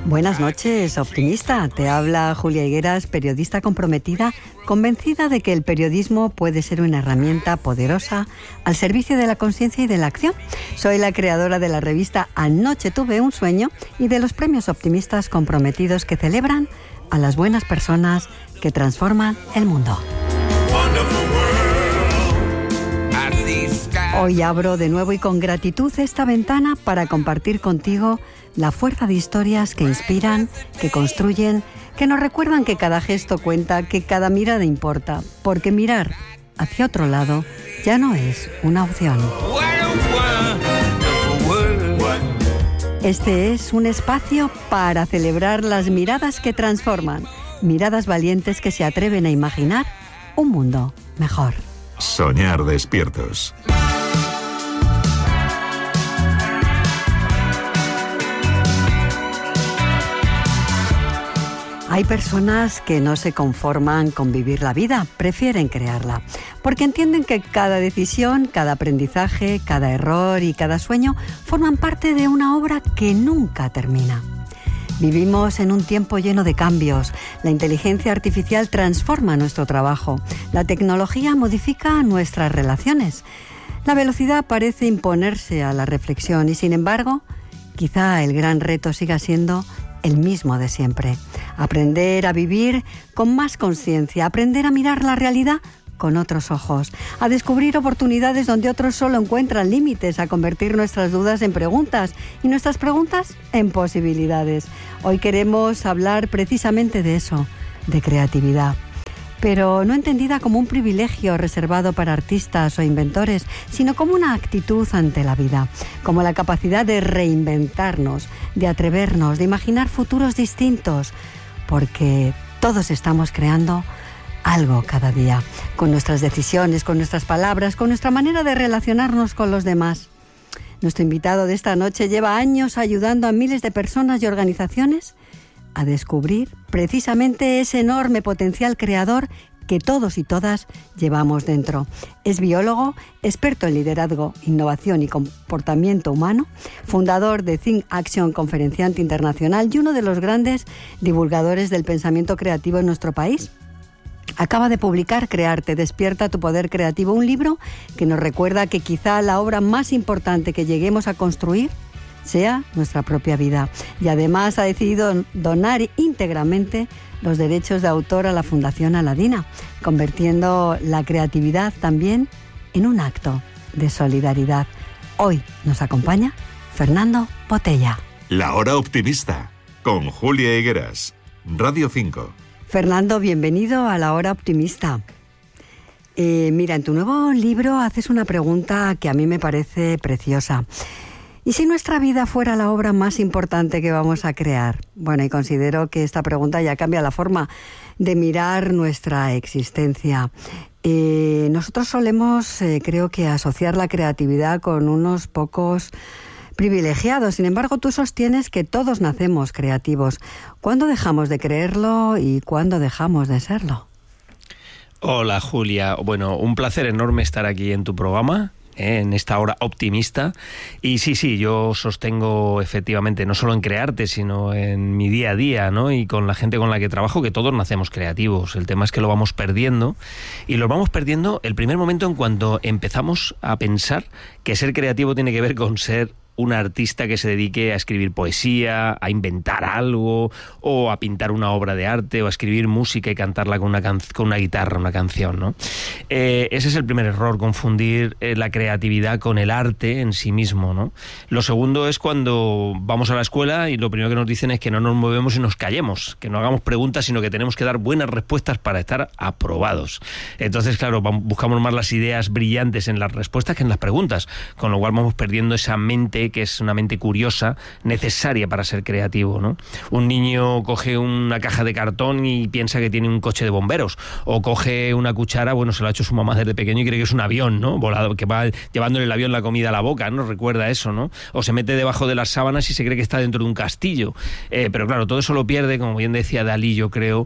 Buenas noches, optimista. Te habla Julia Higueras, periodista comprometida, convencida de que el periodismo puede ser una herramienta poderosa al servicio de la conciencia y de la acción. Soy la creadora de la revista Anoche tuve un sueño y de los premios optimistas comprometidos que celebran a las buenas personas que transforman el mundo. Hoy abro de nuevo y con gratitud esta ventana para compartir contigo la fuerza de historias que inspiran, que construyen, que nos recuerdan que cada gesto cuenta, que cada mirada importa, porque mirar hacia otro lado ya no es una opción. Este es un espacio para celebrar las miradas que transforman, miradas valientes que se atreven a imaginar un mundo mejor. Soñar despiertos. Hay personas que no se conforman con vivir la vida, prefieren crearla, porque entienden que cada decisión, cada aprendizaje, cada error y cada sueño forman parte de una obra que nunca termina. Vivimos en un tiempo lleno de cambios. La inteligencia artificial transforma nuestro trabajo. La tecnología modifica nuestras relaciones. La velocidad parece imponerse a la reflexión y, sin embargo, quizá el gran reto siga siendo el mismo de siempre. Aprender a vivir con más conciencia, aprender a mirar la realidad con otros ojos, a descubrir oportunidades donde otros solo encuentran límites, a convertir nuestras dudas en preguntas y nuestras preguntas en posibilidades. Hoy queremos hablar precisamente de eso, de creatividad, pero no entendida como un privilegio reservado para artistas o inventores, sino como una actitud ante la vida, como la capacidad de reinventarnos, de atrevernos, de imaginar futuros distintos, porque todos estamos creando algo cada día, con nuestras decisiones, con nuestras palabras, con nuestra manera de relacionarnos con los demás. Nuestro invitado de esta noche lleva años ayudando a miles de personas y organizaciones a descubrir precisamente ese enorme potencial creador que todos y todas llevamos dentro. Es biólogo, experto en liderazgo, innovación y comportamiento humano, fundador de Think Action, conferenciante internacional y uno de los grandes divulgadores del pensamiento creativo en nuestro país. Acaba de publicar Crearte, despierta tu poder creativo, un libro que nos recuerda que quizá la obra más importante que lleguemos a construir sea nuestra propia vida. Y además ha decidido donar íntegramente los derechos de autor a la Fundación Aladina, convirtiendo la creatividad también en un acto de solidaridad. Hoy nos acompaña Fernando Botella. La Hora Optimista, con Julia Higueras, Radio 5. Fernando, bienvenido a La Hora Optimista. Mira, en tu nuevo libro haces una pregunta que a mí me parece preciosa. ¿Y si nuestra vida fuera la obra más importante que vamos a crear? Bueno, y considero que esta pregunta ya cambia la forma de mirar nuestra existencia. Nosotros solemos, creo que, asociar la creatividad con unos pocos privilegiados. Sin embargo, tú sostienes que todos nacemos creativos. ¿Cuándo dejamos de creerlo y cuándo dejamos de serlo? Hola, Julia. Bueno, un placer enorme estar aquí en tu programa, en esta hora optimista. Y sí, yo sostengo efectivamente, no solo en Crearte, sino en mi día a día, ¿no? Y con la gente con la que trabajo, que todos nacemos creativos. El tema es que lo vamos perdiendo, y lo vamos perdiendo el primer momento en cuando empezamos a pensar que ser creativo tiene que ver con ser un artista que se dedique a escribir poesía, a inventar algo, o a pintar una obra de arte, o a escribir música y cantarla con una guitarra, una canción, ¿no? Ese es el primer error, confundir la creatividad con el arte en sí mismo, ¿no? Lo segundo es cuando vamos a la escuela y lo primero que nos dicen es que no nos movemos y nos callemos, que no hagamos preguntas, sino que tenemos que dar buenas respuestas para estar aprobados. Entonces, claro, buscamos más las ideas brillantes en las respuestas que en las preguntas, con lo cual vamos perdiendo esa mente que es una mente curiosa, necesaria para ser creativo, ¿no? Un niño coge una caja de cartón y piensa que tiene un coche de bomberos, o coge una cuchara, bueno, se lo ha hecho su mamá desde pequeño y cree que es un avión, ¿no? Volado, que va llevándole el avión la comida a la boca, ¿no? Recuerda eso, ¿no? O se mete debajo de las sábanas y se cree que está dentro de un castillo. Pero claro, todo eso lo pierde, como bien decía Dalí, yo creo,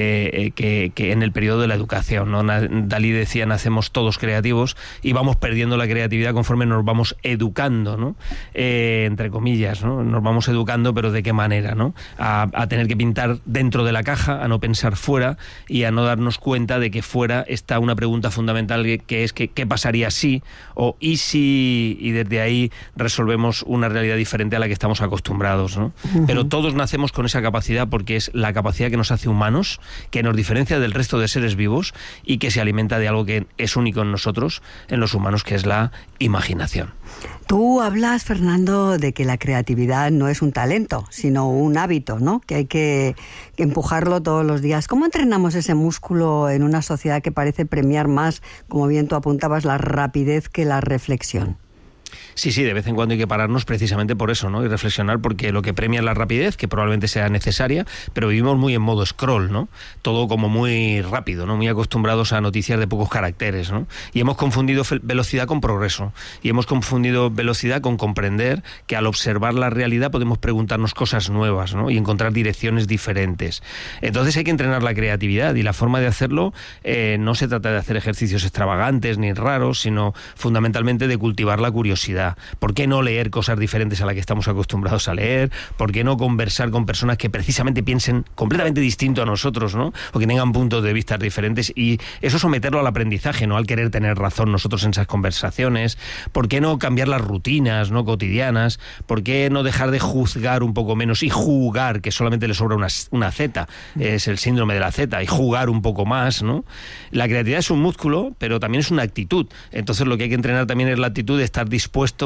que en el periodo de la educación, ¿no? Dalí decía, nacemos todos creativos y vamos perdiendo la creatividad conforme nos vamos educando, ¿no? entre comillas, ¿no? Nos vamos educando, pero ¿de qué manera, no? A tener que pintar dentro de la caja, a no pensar fuera y a no darnos cuenta de que fuera está una pregunta fundamental que es que ¿qué pasaría si? O ¿y si? Y desde ahí resolvemos una realidad diferente a la que estamos acostumbrados, ¿no? Pero todos nacemos con esa capacidad porque es la capacidad que nos hace humanos, que nos diferencia del resto de seres vivos y que se alimenta de algo que es único en nosotros, en los humanos, que es la imaginación. Tú hablas, Fernando, de que la creatividad no es un talento, sino un hábito, ¿no? Que hay que empujarlo todos los días. ¿Cómo entrenamos ese músculo en una sociedad que parece premiar más, como bien tú apuntabas, la rapidez que la reflexión? Sí, de vez en cuando hay que pararnos precisamente por eso, ¿no? Y reflexionar, porque lo que premia es la rapidez, que probablemente sea necesaria, pero vivimos muy en modo scroll, ¿no? Todo como muy rápido, ¿no? Muy acostumbrados a noticias de pocos caracteres, ¿no? Y hemos confundido velocidad con progreso. Y hemos confundido velocidad con comprender que al observar la realidad podemos preguntarnos cosas nuevas, ¿no? Y encontrar direcciones diferentes. Entonces hay que entrenar la creatividad, y la forma de hacerlo no se trata de hacer ejercicios extravagantes ni raros, sino fundamentalmente de cultivar la curiosidad. ¿Por qué no leer cosas diferentes a las que estamos acostumbrados a leer? ¿Por qué no conversar con personas que precisamente piensen completamente distinto a nosotros, ¿no? O que tengan puntos de vista diferentes, y eso someterlo al aprendizaje, no al querer tener razón nosotros en esas conversaciones? ¿Por qué no cambiar las rutinas, ¿no?, cotidianas? ¿Por qué no dejar de juzgar un poco menos y jugar, que solamente le sobra una Z, es el síndrome de la Z, y jugar un poco más, ¿no? La creatividad es un músculo, pero también es una actitud. Entonces lo que hay que entrenar también es la actitud de estar dispuesto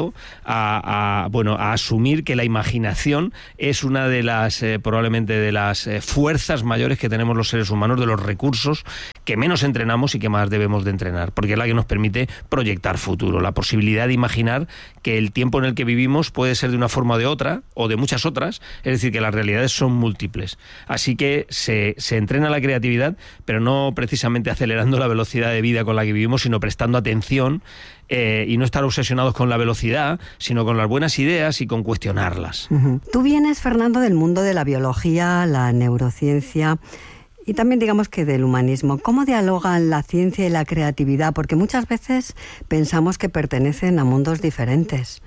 a asumir que la imaginación es una de las probablemente de las fuerzas mayores que tenemos los seres humanos, de los recursos que menos entrenamos y que más debemos de entrenar, porque es la que nos permite proyectar futuro, la posibilidad de imaginar que el tiempo en el que vivimos puede ser de una forma o de otra, o de muchas otras, es decir, que las realidades son múltiples. Así que se entrena la creatividad, pero no precisamente acelerando la velocidad de vida con la que vivimos, sino prestando atención y no estar obsesionados con la velocidad, sino con las buenas ideas y con cuestionarlas. Tú vienes, Fernando, del mundo de la biología, la neurociencia y también, digamos, que del humanismo. ¿Cómo dialogan la ciencia y la creatividad? Porque muchas veces pensamos que pertenecen a mundos diferentes.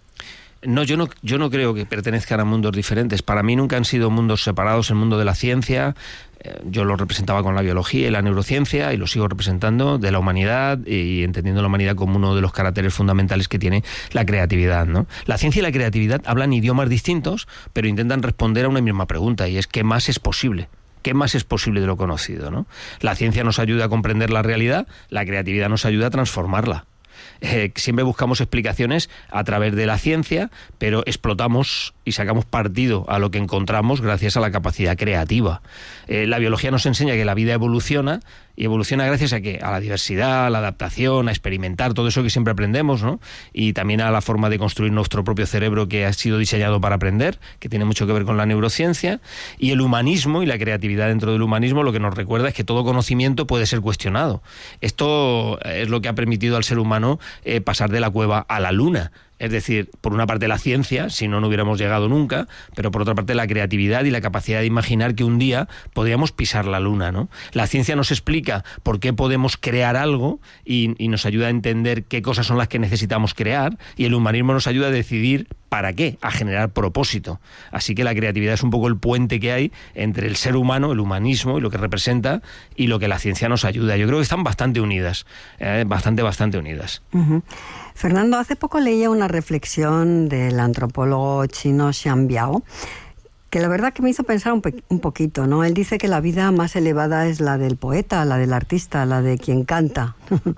No, yo no creo que pertenezcan a mundos diferentes. Para mí nunca han sido mundos separados el mundo de la ciencia. Yo lo representaba con la biología y la neurociencia, y lo sigo representando, de la humanidad, y entendiendo la humanidad como uno de los caracteres fundamentales que tiene la creatividad, ¿no? La ciencia y la creatividad hablan idiomas distintos, pero intentan responder a una misma pregunta, y es ¿qué más es posible? ¿Qué más es posible de lo conocido, ¿no? La ciencia nos ayuda a comprender la realidad, la creatividad nos ayuda a transformarla. Siempre buscamos explicaciones a través de la ciencia, pero explotamos y sacamos partido a lo que encontramos gracias a la capacidad creativa. La biología nos enseña que la vida evoluciona, y evoluciona gracias a ¿qué? A la diversidad, a la adaptación, a experimentar, todo eso que siempre aprendemos, ¿no? Y también a la forma de construir nuestro propio cerebro, que ha sido diseñado para aprender, que tiene mucho que ver con la neurociencia. Y el humanismo y la creatividad dentro del humanismo lo que nos recuerda es que todo conocimiento puede ser cuestionado. Esto es lo que ha permitido al ser humano pasar de la cueva a la luna. Es decir, por una parte la ciencia, si no, no hubiéramos llegado nunca, pero por otra parte la creatividad y la capacidad de imaginar que un día podríamos pisar la luna, ¿no? La ciencia nos explica por qué podemos crear algo y nos ayuda a entender qué cosas son las que necesitamos crear, y el humanismo nos ayuda a decidir ¿para qué? A generar propósito. Así que la creatividad es un poco el puente que hay entre el ser humano, el humanismo y lo que representa, y lo que la ciencia nos ayuda. Yo creo que están bastante unidas, bastante unidas. Fernando, hace poco leía una reflexión del antropólogo chino Xian Biao, que la verdad que me hizo pensar un poquito, ¿no? Él dice que la vida más elevada es la del poeta, la del artista, la de quien canta,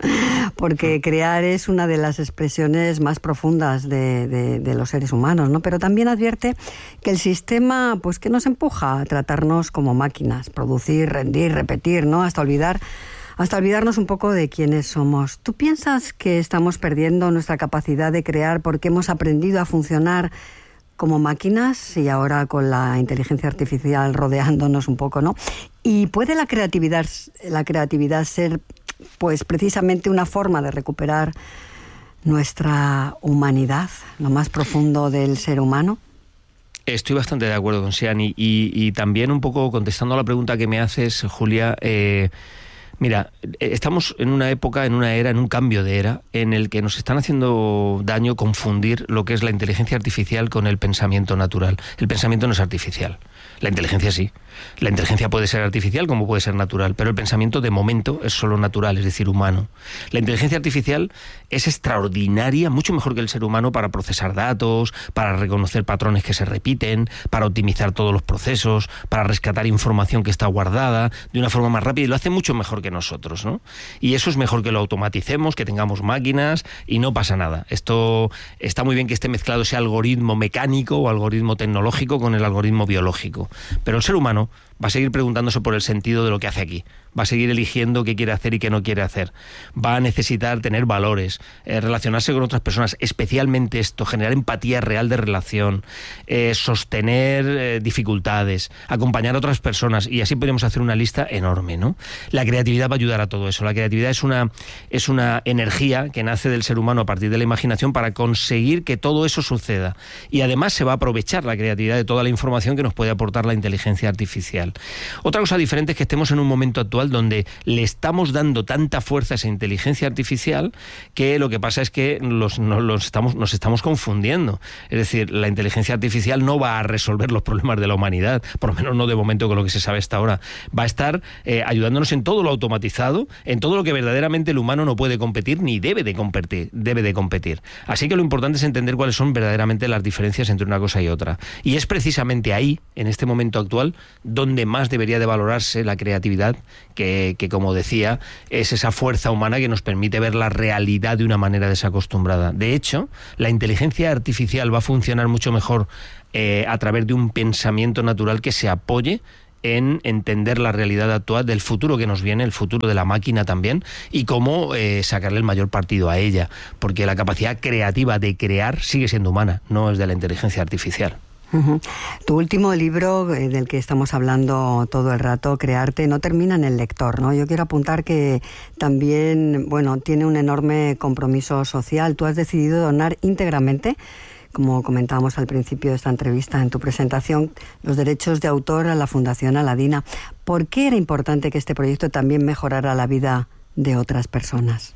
porque crear es una de las expresiones más profundas de los seres humanos, ¿no? Pero también advierte que el sistema, pues, que nos empuja a tratarnos como máquinas, producir, rendir, repetir, ¿no? Hasta olvidarnos un poco de quiénes somos. ¿Tú piensas que estamos perdiendo nuestra capacidad de crear porque hemos aprendido a funcionar como máquinas, y ahora con la inteligencia artificial rodeándonos un poco, ¿no? ¿Y puede la creatividad ser, pues, precisamente una forma de recuperar nuestra humanidad, lo más profundo del ser humano? Estoy bastante de acuerdo con Xian, y también un poco contestando a la pregunta que me haces, Julia, Mira, estamos en una época, en una era, en un cambio de era, en el que nos están haciendo daño confundir lo que es la inteligencia artificial con el pensamiento natural. El pensamiento no es artificial. La inteligencia sí. La inteligencia puede ser artificial como puede ser natural, pero el pensamiento de momento es solo natural, es decir, humano. La inteligencia artificial es extraordinaria, mucho mejor que el ser humano para procesar datos, para reconocer patrones que se repiten, para optimizar todos los procesos, para rescatar información que está guardada de una forma más rápida, y lo hace mucho mejor que nosotros, ¿no? Y eso es mejor que lo automaticemos, que tengamos máquinas y no pasa nada. Esto está muy bien que esté mezclado ese algoritmo mecánico o algoritmo tecnológico con el algoritmo biológico. Pero el ser humano va a seguir preguntándose por el sentido de lo que hace aquí. Va a seguir eligiendo qué quiere hacer y qué no quiere hacer. Va a necesitar tener valores, relacionarse con otras personas, especialmente esto, generar empatía real de relación, sostener dificultades, acompañar a otras personas, y así podemos hacer una lista enorme, ¿no? La creatividad va a ayudar a todo eso. La creatividad es una energía que nace del ser humano a partir de la imaginación para conseguir que todo eso suceda. Y además se va a aprovechar la creatividad de toda la información que nos puede aportar la inteligencia artificial. Otra cosa diferente es que estemos en un momento actual donde le estamos dando tanta fuerza a esa inteligencia artificial que lo que pasa es que nos estamos confundiendo. Es decir, la inteligencia artificial no va a resolver los problemas de la humanidad, por lo menos no de momento con lo que se sabe hasta ahora. Va a estar ayudándonos en todo lo automatizado, en todo lo que verdaderamente el humano no puede competir ni debe de competir. Así que lo importante es entender cuáles son verdaderamente las diferencias entre una cosa y otra. Y es precisamente ahí, en este momento actual, donde más debería de valorarse la creatividad, que como decía, es esa fuerza humana que nos permite ver la realidad de una manera desacostumbrada. De hecho, la inteligencia artificial va a funcionar mucho mejor a través de un pensamiento natural que se apoye en entender la realidad actual del futuro que nos viene, el futuro de la máquina también, y cómo sacarle el mayor partido a ella, porque la capacidad creativa de crear sigue siendo humana, no es de la inteligencia artificial. Uh-huh. Tu último libro, del que estamos hablando todo el rato, Crearte, no termina en el lector, ¿no? Yo quiero apuntar que también, tiene un enorme compromiso social. Tú has decidido donar íntegramente, como comentábamos al principio de esta entrevista en tu presentación, los derechos de autor a la Fundación Aladina. ¿Por qué era importante que este proyecto también mejorara la vida de otras personas?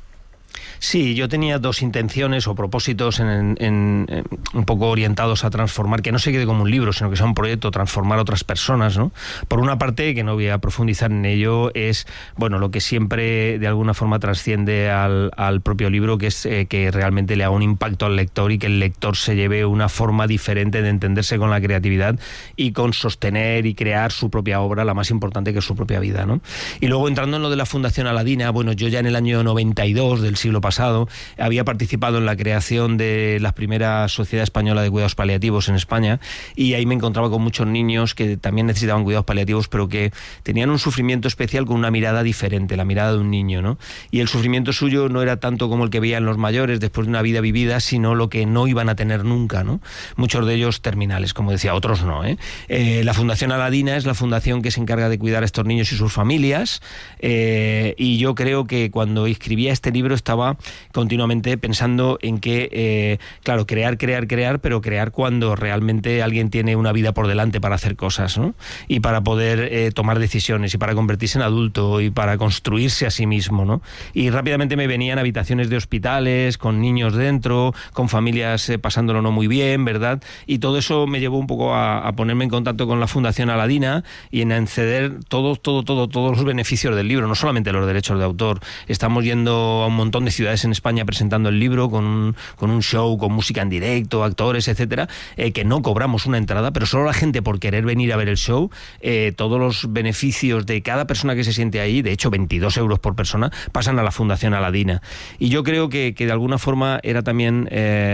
Sí, yo tenía dos intenciones o propósitos un poco orientados a transformar, que no se quede como un libro, sino que sea un proyecto, transformar a otras personas, ¿no? Por una parte, que no voy a profundizar en ello, es lo que siempre de alguna forma trasciende al propio libro, que es que realmente le haga un impacto al lector y que el lector se lleve una forma diferente de entenderse con la creatividad y con sostener y crear su propia obra, la más importante que es su propia vida, ¿no? Y luego, entrando en lo de la Fundación Aladina, yo ya en el año 92 del siglo pasado había participado en la creación de la primera Sociedad Española de Cuidados Paliativos en España, y ahí me encontraba con muchos niños que también necesitaban cuidados paliativos, pero que tenían un sufrimiento especial con una mirada diferente, la mirada de un niño, ¿no? Y el sufrimiento suyo no era tanto como el que veían los mayores después de una vida vivida, sino lo que no iban a tener nunca, ¿no? Muchos de ellos terminales, como decía, otros no, ¿eh? La Fundación Aladina es la fundación que se encarga de cuidar a estos niños y sus familias, y yo creo que cuando escribía este libro estaba continuamente pensando en que, crear, pero crear cuando realmente alguien tiene una vida por delante para hacer cosas, ¿no? Y para poder tomar decisiones, y para convertirse en adulto, y para construirse a sí mismo, ¿no? Y rápidamente me venían habitaciones de hospitales, con niños dentro, con familias pasándolo no muy bien, ¿verdad? Y todo eso me llevó un poco a ponerme en contacto con la Fundación Aladina y en acceder todos los beneficios del libro, no solamente los derechos de autor. Estamos yendo a un montón de ciudades en España presentando el libro con un show, con música en directo, actores, etcétera, que no cobramos una entrada, pero solo la gente, por querer venir a ver el show, todos los beneficios de cada persona que se siente ahí, de hecho 22 euros por persona, pasan a la Fundación Aladina. Y yo creo que de alguna forma era también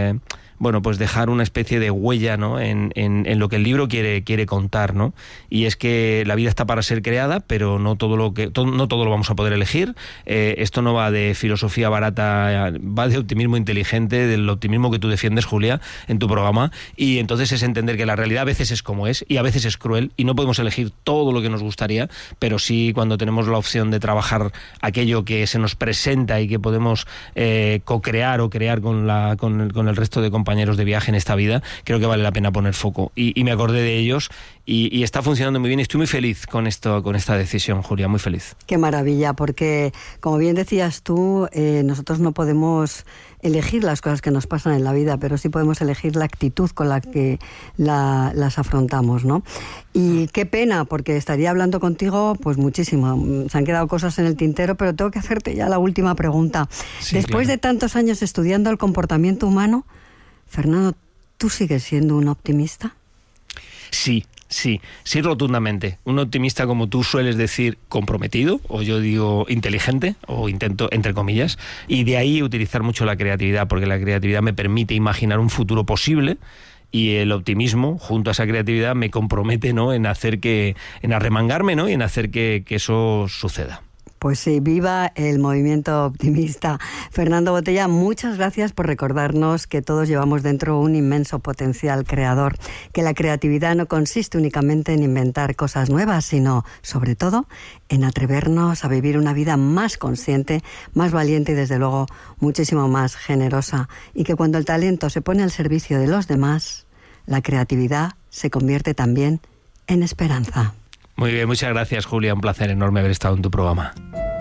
dejar una especie de huella, ¿no? en lo que el libro quiere contar, ¿no? Y es que la vida está para ser creada, pero no todo lo vamos a poder elegir. Esto no va de filosofía barata, va de optimismo inteligente, del optimismo que tú defiendes, Julia, en tu programa. Y entonces es entender que la realidad a veces es como es y a veces es cruel, y no podemos elegir todo lo que nos gustaría, pero sí, cuando tenemos la opción de trabajar aquello que se nos presenta y que podemos co-crear o crear con el resto de compañeros, compañeros de viaje en esta vida, creo que vale la pena poner foco. Y me acordé de ellos y está funcionando muy bien. Estoy muy feliz con esta decisión, Julia, muy feliz. Qué maravilla, porque como bien decías tú, nosotros no podemos elegir las cosas que nos pasan en la vida, pero sí podemos elegir la actitud con la que las afrontamos, ¿no? Y qué pena, porque estaría hablando contigo pues muchísimo. Se han quedado cosas en el tintero, pero tengo que hacerte ya la última pregunta. Sí, después de tantos años estudiando el comportamiento humano, Fernando, ¿tú sigues siendo un optimista? Sí, rotundamente. Un optimista, como tú sueles decir, comprometido, o yo digo inteligente, o intento, entre comillas, y de ahí utilizar mucho la creatividad, porque la creatividad me permite imaginar un futuro posible, y el optimismo, junto a esa creatividad, me compromete, ¿no?, en arremangarme, ¿no?, y en hacer que eso suceda. Pues sí, viva el movimiento optimista. Fernando Botella, muchas gracias por recordarnos que todos llevamos dentro un inmenso potencial creador, que la creatividad no consiste únicamente en inventar cosas nuevas, sino, sobre todo, en atrevernos a vivir una vida más consciente, más valiente y, desde luego, muchísimo más generosa. Y que cuando el talento se pone al servicio de los demás, la creatividad se convierte también en esperanza. Muy bien, muchas gracias, Julia. Un placer enorme haber estado en tu programa.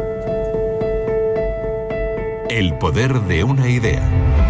El poder de una idea.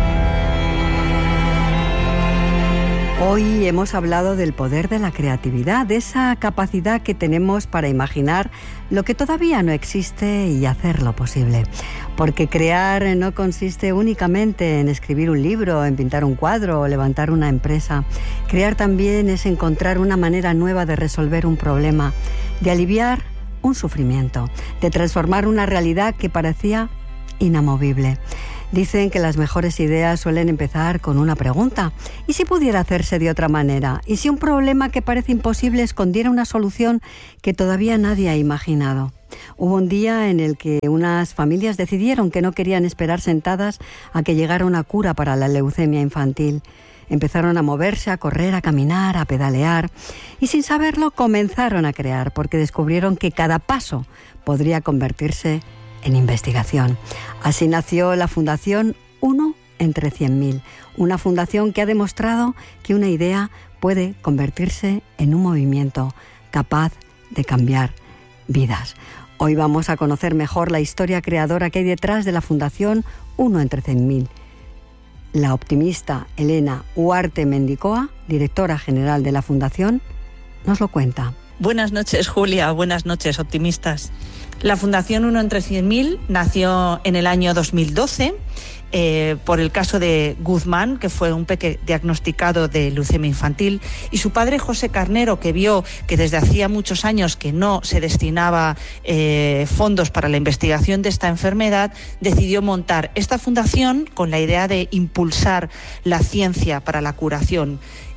Hoy hemos hablado del poder de la creatividad, de esa capacidad que tenemos para imaginar lo que todavía no existe y hacerlo posible. Porque crear no consiste únicamente en escribir un libro, en pintar un cuadro o levantar una empresa. Crear también es encontrar una manera nueva de resolver un problema, de aliviar un sufrimiento, de transformar una realidad que parecía inamovible. Dicen que las mejores ideas suelen empezar con una pregunta. ¿Y si pudiera hacerse de otra manera? ¿Y si un problema que parece imposible escondiera una solución que todavía nadie ha imaginado? Hubo un día en el que unas familias decidieron que no querían esperar sentadas a que llegara una cura para la leucemia infantil. Empezaron a moverse, a correr, a caminar, a pedalear y sin saberlo comenzaron a crear porque descubrieron que cada paso podría convertirse en investigación. Así nació la Fundación 1 entre 100.000, una fundación que ha demostrado que una idea puede convertirse en un movimiento capaz de cambiar vidas. Hoy vamos a conocer mejor la historia creadora que hay detrás de la Fundación 1 entre 100.000. La optimista Elena Huarte Mendicoa, directora general de la Fundación, nos lo cuenta. Buenas noches, Julia. Buenas noches, optimistas. La Fundación 1 entre 100.000 nació en el año 2012 por el caso de Guzmán, que fue un peque diagnosticado de leucemia infantil, y su padre José Carnero, que vio que desde hacía muchos años que no se destinaba fondos para la investigación de esta enfermedad, decidió montar esta fundación con la idea de impulsar la ciencia para la curación.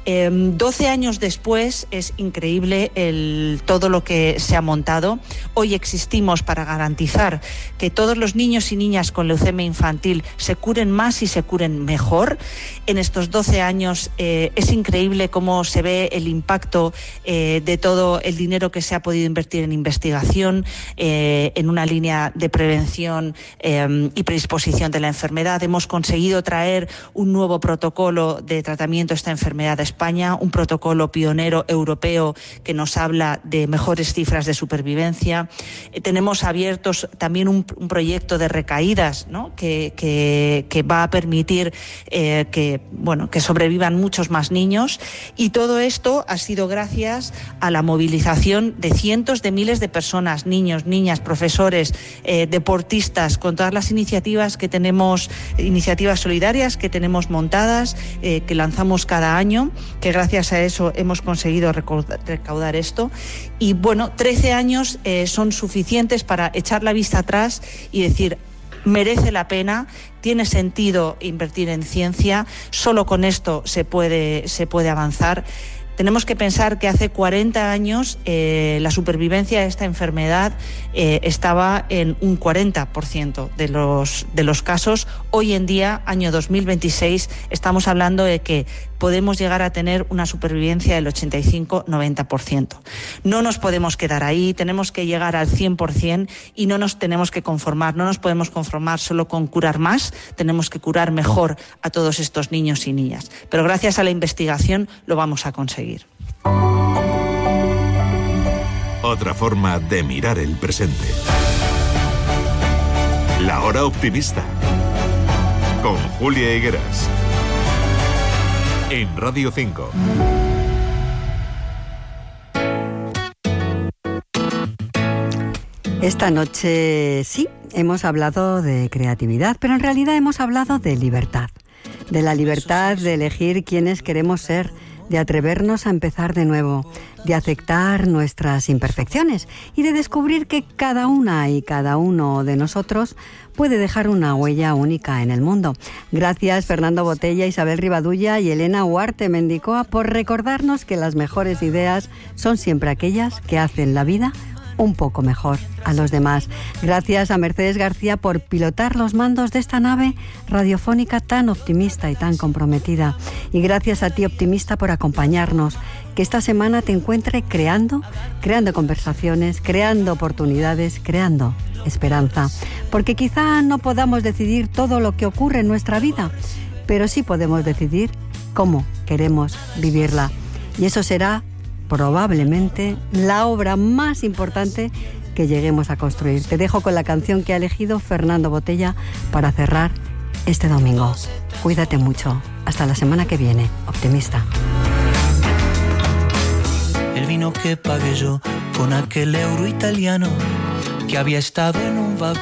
12 años después es increíble todo lo que se ha montado. Hoy existimos para garantizar que todos los niños y niñas con leucemia infantil se curen más y se curen mejor. En estos 12 años es increíble cómo se ve el impacto de todo el dinero que se ha podido invertir en investigación, en una línea de prevención y predisposición de la enfermedad. Hemos conseguido traer un nuevo protocolo de tratamiento de esta enfermedad de España, un protocolo pionero europeo que nos habla de mejores cifras de supervivencia. Tenemos abiertos también un proyecto de recaídas, ¿no?, que va a permitir que sobrevivan muchos más niños, y todo esto ha sido gracias a la movilización de cientos de miles de personas, niños, niñas, profesores, deportistas, con todas las iniciativas que tenemos, iniciativas solidarias que tenemos montadas, que lanzamos cada año, que gracias a eso hemos conseguido recaudar esto. Y 13 años son suficientes para echar la vista atrás y decir: merece la pena, tiene sentido invertir en ciencia, solo con esto se puede avanzar. Tenemos que pensar que hace 40 años la supervivencia de esta enfermedad estaba en un 40% de los casos. Hoy en día, año 2026, estamos hablando de que podemos llegar a tener una supervivencia del 85-90%. No nos podemos quedar ahí, tenemos que llegar al 100% y no nos tenemos que conformar. No nos podemos conformar solo con curar más, tenemos que curar mejor a todos estos niños y niñas. Pero gracias a la investigación lo vamos a conseguir. Otra forma de mirar el presente. La Hora Optimista. Con Julia Higueras. En Radio 5. Esta noche sí, hemos hablado de creatividad, pero en realidad hemos hablado de libertad. De la libertad de elegir quiénes queremos ser, de atrevernos a empezar de nuevo, de aceptar nuestras imperfecciones y de descubrir que cada una y cada uno de nosotros puede dejar una huella única en el mundo. Gracias Fernando Botella, Isabel Rivadulla y Elena Huarte Mendicoa por recordarnos que las mejores ideas son siempre aquellas que hacen la vida un poco mejor a los demás. Gracias a Mercedes García por pilotar los mandos de esta nave radiofónica tan optimista y tan comprometida. Y gracias a ti, optimista, por acompañarnos. Que esta semana te encuentre creando conversaciones, creando oportunidades, creando esperanza. Porque quizá no podamos decidir todo lo que ocurre en nuestra vida, pero sí podemos decidir cómo queremos vivirla. Y eso será probablemente la obra más importante que lleguemos a construir. Te dejo con la canción que ha elegido Fernando Botella para cerrar este domingo. Cuídate mucho. Hasta la semana que viene, optimista. El vino que pagué yo con aquel euro italiano que había estado en un vagón.